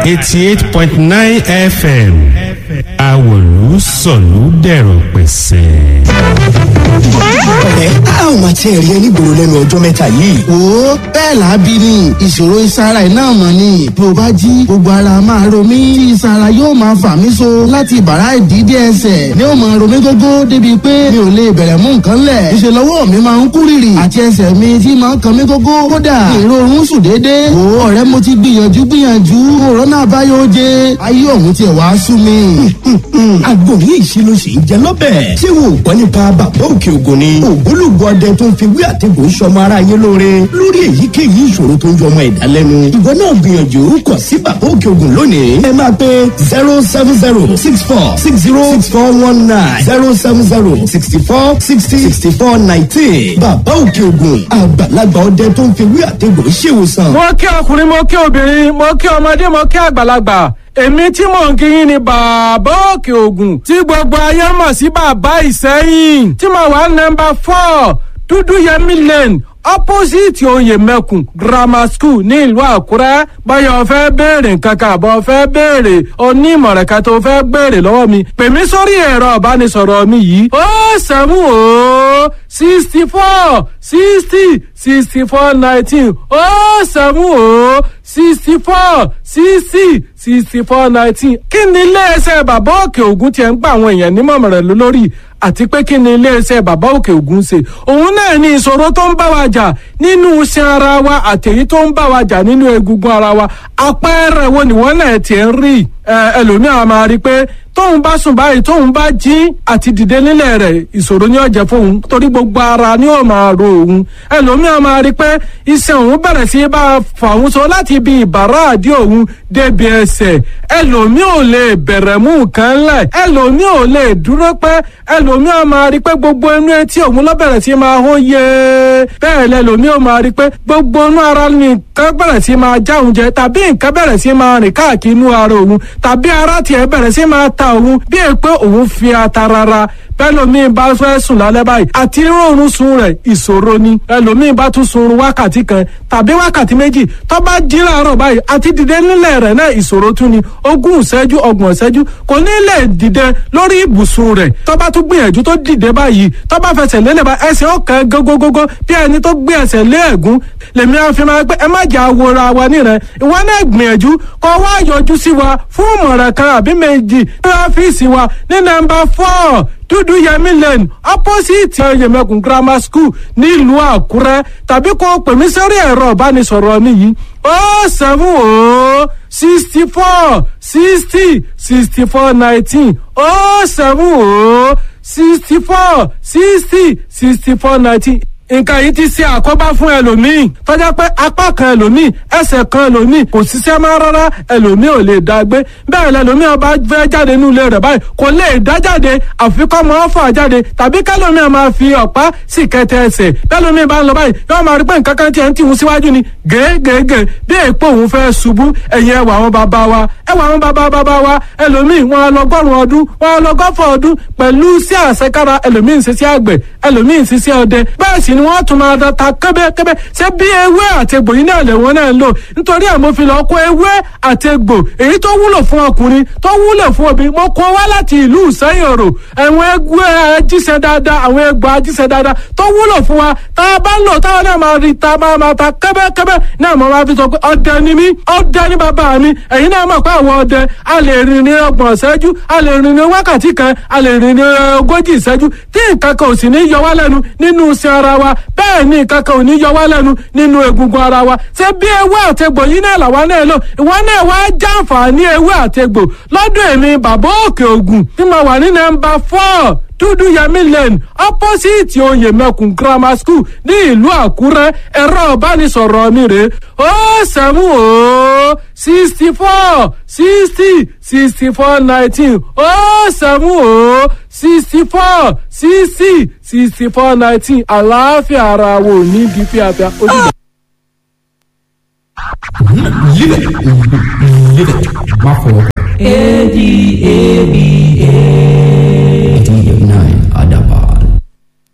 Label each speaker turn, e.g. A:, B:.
A: 88.9 FM Àwòlú sọ̀lú dẹ̀rọ̀ pẹ̀sẹ̀.
B: a ò máa tiẹ̀ rí ẹni gbòòrò lẹ́nu ọjọ́ mẹ́ta yìí.
C: wo bẹ́ẹ̀ làábí ni ìṣòro ìsara ẹ̀ náà mọ̀ ni bí o bá jí gbogbo ara máa ro mí tí ìsara yóò máa fà mí so láti bàrá ìdídé ẹsẹ̀ ni ó máa ro mí gógó débi pé mi ò lè bẹ̀rẹ̀ mú nǹkan lẹ̀ ìṣe lọ́wọ́ mi máa ń kú rìrì àti ẹsẹ̀ mi tí máa ń kan mí gógó kódà ìrorun sùn déédéé. wo ọ̀rẹ́ mo ti gbìyànjú kòrónà àbáyọ jẹ ayé ọ̀hún tiẹ̀ wá sú mi.
B: àgbòrí ìṣílóṣì ń jẹ lọ́bẹ̀. ṣé wo gbọ́ nípa bàbá òkè ògùn ni. ògbólógbò ọdẹ tó ń fi wí àtẹ̀gùn sọmọ ara yé lóore lórí èyíkéyìí ìṣòro tó ń jọmọ ẹ̀dá lẹ́nu. ìwọ náà gbìyànjú kàn sí bàbá òkè ògùn lónìí. ẹ máa pe 07064646419 07064646419. bàbá òkè ògùn àgbàlagbà ọdẹ tó ń fi wí àtẹ̀gùn ṣèwòsàn.
D: mo kí ọkùnrin mo kí obìnrin mo kí ọmọdé mo kí àgbàlagbà èmi tí mò ń kíyìn ni bàbá òkè ògùn tí gbogbo ayé mọ̀ sí bàbá ìsẹ́yìn tí mo wà nọ́mbà 4 dúdú yẹmí lane opposite oyè mẹ́kùn grammar school ní ìlú àkúrẹ́ báyọ̀ fẹ́ béèrè nǹkan kan àbọ̀ fẹ́ béèrè onímọ̀ràn kan tó fẹ́ béèrè lọ́wọ́ mi pè mí sórí ẹ̀rọ ìbánisọ̀rọ̀ mi yìí 07064606419 07064606419 kí ni iléeṣẹ́ bàbá òkè ògùn tiẹ̀ ń gba àwọn èèyàn nímọ̀ràn lórí àti pé kí ni iléeṣẹ́ bàbá òkè ògùn ṣe òun náà ní ìṣòro tó ń bá wa jà nínú iṣan ara wa àtèyí tó ń bá wa jà nínú egungun ara wa àpẹẹrẹ wo ni wọ́n náà tiẹ̀ ń rí ẹlòmíràn máa rí pé tóun bá sùn báyìí tóun bá jí àti dìde nílẹ̀ rẹ̀ ìṣòro ni ó jẹ́ fóun torí gbogbo ara ni ó máa ro òun ẹlòmíràn máa rí pé iṣan òun bẹ̀rẹ̀ sí bá fà òun so láti ibi ìbàrá àdí òun débi ẹsẹ̀ ẹlòmíràn ò lè bẹ̀rẹ̀ mú nǹkan lẹ̀ ẹlòmíràn ò lè dúró pẹ́ ẹlòmíràn máa rí pé gbogbo inú etí òun ló bẹ̀rẹ̀ sí máa hó yé bẹ́ẹ̀ lẹ́lòmíràn máa rí pé gbogbo inú ara ni nǹkan bẹ̀rẹ̀ sí máa já òun jẹ tàbí nǹkan bẹ̀rẹ̀ sí máa rìn káàkiri inú ara òun tàbí ara tiẹ̀ bẹ̀rẹ̀ sí máa ta òun bí è pé òun fi ata rárá bẹ́lòmíì bá fẹ́ sùn lálẹ́ báyìí àti rọrùn sùn rẹ̀ ìṣòro ni ẹlòmíì bá tún sùn wákàtí kan tàbí wákàtí méjì tó bá jí láàárọ̀ báyìí àti dìde nílẹ̀ rẹ̀ náà ìṣòro tún ni 20 ìṣẹ́jú 30 ìṣẹ́jú kò ní lè dìde lórí ibùsùn rẹ̀ tó bá tún gbìyànjú tó dìde báyìí tó bá fẹsẹ̀ lélẹ̀ bá ẹsẹ̀ ọ̀kan gógógógó bí ẹni tó gbé ẹsẹ̀ lé ẹ̀gún lèmi á fi máa pé ẹ má jà wòra wa nírẹ̀ ìwọ náà gbìyànjú kó wá yọjú sí wa fún ìmọ̀ràn kan àbí méjì ní ọ́fíìsì wa ní nọ́mbà 4 dúdú yẹmí lane opposite yẹmẹkùn grammar school nílùú àkúrẹ́ tàbí kó pè mí sórí ẹ̀rọ ìbánisọ̀rọ̀ mi yìí 07064606419 07064606419 nǹkan yìí ti ṣe àkóbá fún ẹlòmíì tọ́jà pé apá kan ẹlòmíì ẹsẹ̀ kan ẹlòmíì kò ṣiṣẹ́ máa rárá ẹlòmíì ò lè dá gbé bẹ́ẹ̀ lẹlòmíì ọba fẹ́ jáde nínú ilé rẹ̀ báyìí kò lè dá jáde àfikọ́ máa fà jáde tàbí kẹlòmíì máa fi ọ̀pá sì kẹtẹ ẹsẹ̀ bẹ́ẹ̀lòmíì bá ń lọ báyìí yóò máa rí pé nǹkan kan tiẹ̀ ń tìhun síwájú ni gègègè bí èèpo òun fẹ́ ṣubú ẹ̀yìn ẹwà àwọn bàbá wa ẹlòmíì wọn á lọ 100 ọdún wọn á lọ 100 ọdún pẹ̀lú sí àṣekára ẹlòmíì ń ṣiṣẹ́ àgbẹ̀ ẹlòmíì ń ṣiṣẹ́ ọdẹ bẹ́ẹ̀ sì ni wọ́n tún máa ta kẹ́bẹ́kẹ́bẹ́ ṣé bí ewé àtegbò yìí náà lẹ̀wọ̀n náà ń lò nítorí ẹ̀ mo fi lọ kó ewé àtegbò èyí tó wúlò fún ọkùnrin tó wúlò fún obìnrin mo kó wá láti ìlú ìsẹ́yìn òrò àwọn ewé ajíṣẹ́ dáadáa àwọn egbò ajíṣẹ́ dáadáa tó wúlò fún wa tá a bá ń lò táwọn náà máa rí ta máa ta kẹ́bẹ́kẹ́bẹ́ náà mo máa fi sọ pé ọdẹ ni mí ọdẹ ni bàbá mi ẹ̀yin náà mọ̀ pé àwọn ọdẹ a lè rìn ní 30 ìṣẹ́jú a lè rìn ní wákàtí kan a lè rìn ní 40 ìṣẹ́jú tí nǹkan kan ò sì ní yọ wá lẹ́nu nínú iṣẹ́ ara wa bẹ́ẹ̀ ni nǹkan kan ò ní yọ wá lẹ́nu nínú egungun ara wa ṣé bí ewé àtegbò yìí náà làwa náà lò ìwọ náà wá jàǹfààní ewé àtegbò lọ́dọ̀ èmi bàbá òkè ògùn tí mo wà ní nọ́mbà 4 dúdú yẹmí lane opposite oyè mẹ́kùn grammar school ní ìlú àkúrẹ́ ẹ̀rọ ìbánisọ̀rọ̀ mi rè 07064606419 07064606419 àlàáfíà ara wo ní bí fíafíà ojúbọ.
B: Live it. Má fọwọ́.
E: ADABA.